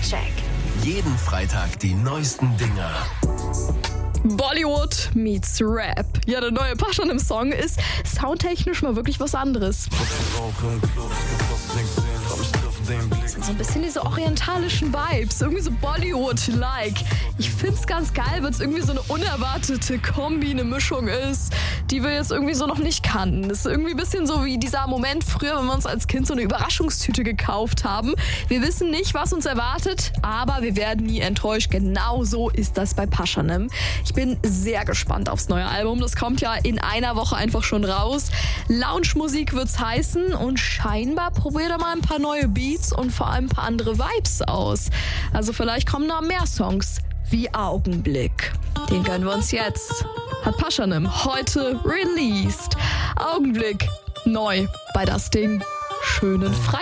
Soundcheck. Jeden Freitag die neuesten Dinger. Bollywood meets Rap. Ja, der neue Pashanim-Song ist soundtechnisch mal wirklich was anderes. So ein bisschen diese orientalischen Vibes, irgendwie so Bollywood-like. Ich find's ganz geil, weil es irgendwie so eine unerwartete Kombi, eine Mischung ist, die wir jetzt irgendwie so noch nicht kannten. Das ist irgendwie ein bisschen so wie dieser Moment früher, wenn wir uns als Kind so eine Überraschungstüte gekauft haben. Wir wissen nicht, was uns erwartet, aber wir werden nie enttäuscht. Genau so ist das bei Pashanim. Ich bin sehr gespannt aufs neue Album. Das kommt ja in einer Woche einfach schon raus. Lounge-Musik wird's heißen und scheinbar probiert er mal ein paar neue Beats und vor allem ein paar andere Vibes aus. Also vielleicht kommen da mehr Songs wie Augenblick. Den gönnen wir uns jetzt. Hat Pashanim heute released. Augenblick neu bei Das Ding. Schönen Freitag.